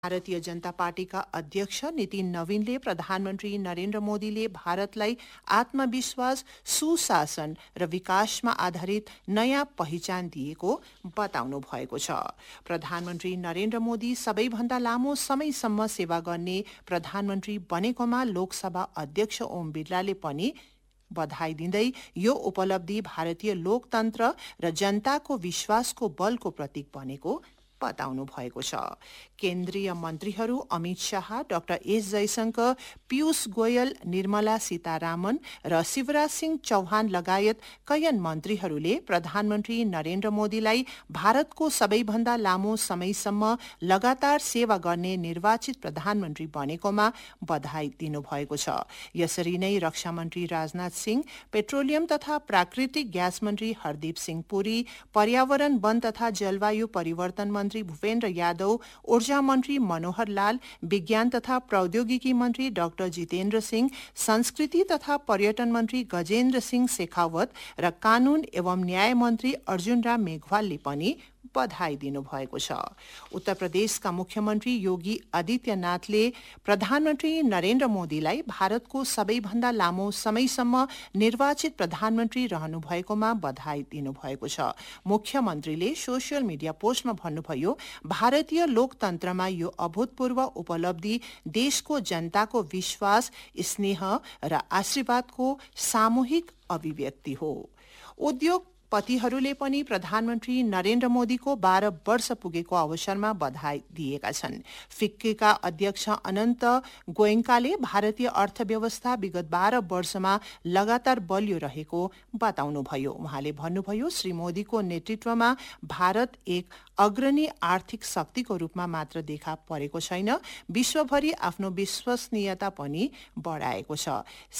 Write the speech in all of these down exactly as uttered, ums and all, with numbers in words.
भारतीय जनता पार्टीका अध्यक्ष नितिन नवीनले प्रधानमन्त्री नरेन्द्र मोदीले भारतलाई आत्मविश्वास, सुशासन र विकासमा आधारित नयाँ पहिचान दिएको बताउनु भएको छ। प्रधानमन्त्री नरेन्द्र मोदी सबैभन्दा लामो समयसम्म सेवा गर्ने प्रधानमन्त्री बनेकोमा लोकसभा अध्यक्ष ओम बिरलाले पनि बधाई दिँदै यो उपलब्धि भारतीय लोकतन्त्र र जनताको विश्वासको बलको प्रतीक बनेको बताउनु भएको छ। केन्द्रीय मन्त्रीहरू अमित शाह, डाक्टर एस जयशंकर, पीयूष गोयल, निर्मला सीतारामन र शिवराज सिंह चौहान लगायत कैयन मन्त्रीहरूले प्रधानमन्त्री नरेन्द्र मोदीलाई भारतको सबैभन्दा लामो समयसम्म लगातार सेवा गर्ने निर्वाचित प्रधानमन्त्री बनेकोमा बधाई दिनुभएको छ। यसरी नै रक्षा मन्त्री राजनाथ सिंह, पेट्रोलियम तथा प्राकृतिक ग्यास मन्त्री हरदीप सिंह पुरी, पर्यावरण, वन तथा जलवायु परिवर्तन मन्त्री भूपेन्द्र यादव, ऊर्जा मन्त्री मनोहर लाल, विज्ञान तथा प्रौद्योगिकी मन्त्री डाक्टर जितेन्द्र सिंह, संस्कृति तथा पर्यटन मन्त्री गजेन्द्र सिंह शेखावत र कानून एवं न्याय मन्त्री अर्जुन राम मेघवालले पनि बधाई दिनुभएको छ। उत्तर प्रदेशका मुख्यमन्त्री योगी आदित्यनाथले प्रधानमन्त्री नरेन्द्र मोदीलाई भारतको सबैभन्दा लामो समयसम्म निर्वाचित प्रधानमन्त्री रहनुभएकोमा बधाई दिनुभएको छ। मुख्यमन्त्रीले सोसियल मिडिया पोस्टमा भन्नुभयो, भारतीय लोकतन्त्रमा यो अभूतपूर्व उपलब्धि देशको जनताको विश्वास, स्नेह र आशीर्वादको सामूहिक अभिव्यक्ति हो। उद्योग पतिहरूले पनि प्रधानमन्त्री नरेन्द्र मोदीको बाह्र वर्ष पुगेको अवसरमा बधाई दिएका छन्। फिक्कीका अध्यक्ष अनन्त गोयङ्काले भारतीय अर्थव्यवस्था विगत बाह्र वर्षमा लगातार बलियो रहेको बताउनुभयो। उहाँले भन्नुभयो, श्री मोदीको नेतृत्वमा भारत एक अग्रणी आर्थिक शक्तिको रूपमा मात्र देखा परेको छैन, विश्वभरि आफ्नो विश्वसनीयता पनि बढाएको छ।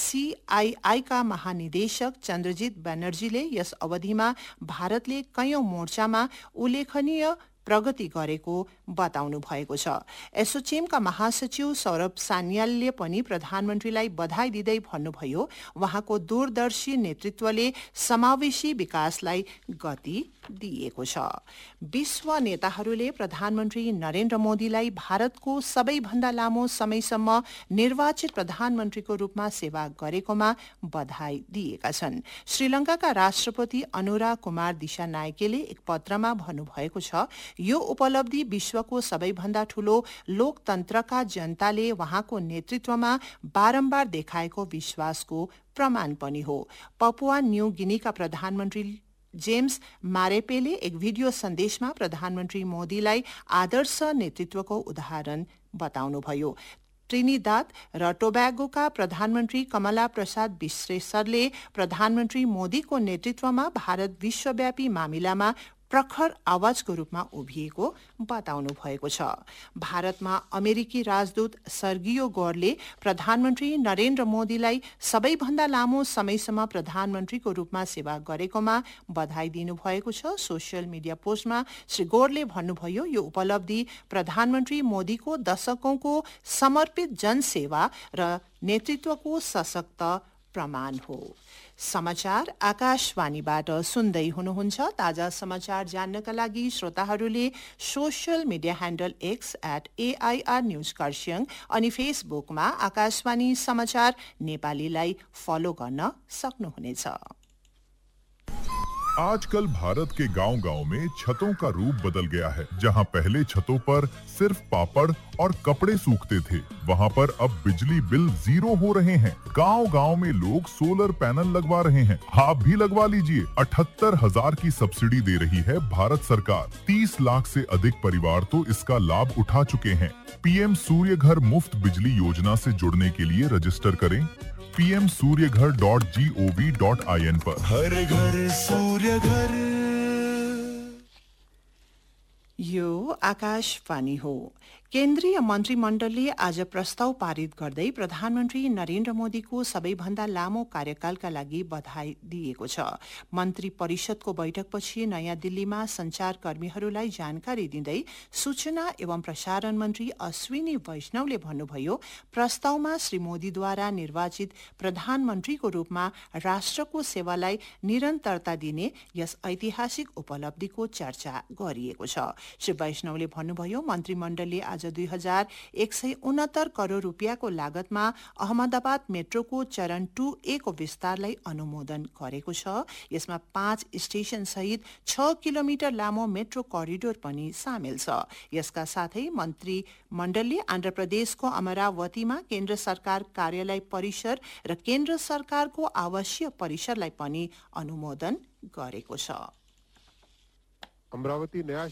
सीआईआईका महानिदेशक चन्द्रजित ब्यानर्जीले यस अवधिमा भारतले कैयौं मोर्चामा उल्लेखनीय प्रगति गरेको बताउनु भएको छ। एसोचेमका महासचिव सौरभ सान्यालले पनि प्रधानमन्त्रीलाई बधाई दिँदै भन्नुभयो, उहाँको दूरदर्शी नेतृत्वले समावेशी विकासलाई गति दिएको छ। विश्व नेताहरूले प्रधानमन्त्री नरेन्द्र मोदीलाई भारतको सबैभन्दा लामो समयसम्म निर्वाचित प्रधानमन्त्रीको रूपमा सेवा गरेकोमा बधाई दिएका छन्। श्रीलंकाका राष्ट्रपति अनुराग कुमार दिशानायकेले एक पत्रमा भन्नुभएको छ, यो उपलब्धि विश्वको सबैभन्दा ठूलो लोकतन्त्रका जनताले उहाँको नेतृत्वमा बारम्बार देखाएको विश्वासको प्रमाण पनि हो। पपुवा न्यू गिनीका प्रधानमन्त्री जेम्स मारेपेले एक भिडियो सन्देशमा प्रधानमन्त्री मोदीलाई आदर्श नेतृत्वको उदाहरण बताउनुभयो। ट्रिनिदाद र टोब्यागोका प्रधानमन्त्री कमला प्रसाद विश्वेश्वरले प्रधानमन्त्री मोदीको नेतृत्वमा भारत विश्वव्यापी मामिलामा प्रखर आवाजको रूपमा उभिएको बताउनु भएको छ। भारतमा अमेरिकी राजदूत सर्गियो गोरले प्रधानमन्त्री नरेन्द्र मोदीलाई सबैभन्दा लामो समयसम्म प्रधानमन्त्रीको रूपमा सेवा गरेकोमा बधाई दिनुभएको छ। सोसियल मिडिया पोस्टमा श्री गोरले भन्नुभयो, यो उपलब्धि प्रधानमन्त्री मोदीको दशकौंको समर्पित जनसेवा र नेतृत्वको सशक्त प्रमाण हो। समाचार आकाशवाणीबाट सुन्दै हुनुहुन्छ। ताजा समाचार जान्नका लागि श्रोताहरूले social media handle x at AIR news Kurseong अनि फेसबुकमा आकाशवाणी समाचार नेपालीलाई फलो गर्न सक्नुहुनेछ। आजकल भारत के गांव-गांव में छतों का रूप बदल गया है। जहां पहले छतों पर सिर्फ पापड़ और कपड़े सूखते थे, वहां पर अब बिजली बिल जीरो हो रहे हैं। गांव-गांव में लोग सोलर पैनल लगवा रहे हैं। आप भी लगवा लीजिए। अठहत्तर हजार की सब्सिडी दे रही है भारत सरकार। तीस लाख से अधिक परिवार तो इसका लाभ उठा चुके हैं। पीएम सूर्य घर मुफ्त बिजली योजना से जुड़ने के लिए रजिस्टर करें पी एम सूर्य घर dot G O V dot I N पर। हर घर सूर्य घर। यो आकाशवाणी हो। केन्द्रीय मन्त्रीमण्डलले आज प्रस्ताव पारित गर्दै प्रधानमन्त्री नरेन्द्र मोदीको सबैभन्दा लामो कार्यकालका लागि बधाई दिएको छ। मन्त्री परिषदको बैठकपछि नयाँ दिल्लीमा संचारकर्मीहरूलाई जानकारी दिँदै सूचना एवं प्रसारण मन्त्री अश्विनी वैष्णवले भन्नुभयो, प्रस्तावमा श्री मोदीद्वारा निर्वाचित प्रधानमन्त्रीको रूपमा राष्ट्रको सेवालाई निरन्तरता दिने यस ऐतिहासिक उपलब्धिको चर्चा गरिएको छ। श्री वैष्णवले भन्नुभयो मन्त्रीमण्डलले आज दुई हजार एक सय उनहत्तर करोड़ रुपियाँको लागतमा अहमदाबाद मेट्रोको चरण टू ए को विस्तारलाई अनुमोदन गरेको छ। यसमा पाँच स्टेशन सहित छ किलोमिटर लामो मेट्रो करिडोर पनि सामेल छ। यसका साथै मन्त्रीमण्डलले आन्ध्र प्रदेशको अमरावतीमा केन्द्र सरकार कार्यालय परिसर र केन्द्र सरकारको आवासीय परिसरलाई पनि अनुमोदन गरेको छ। अमरावती नया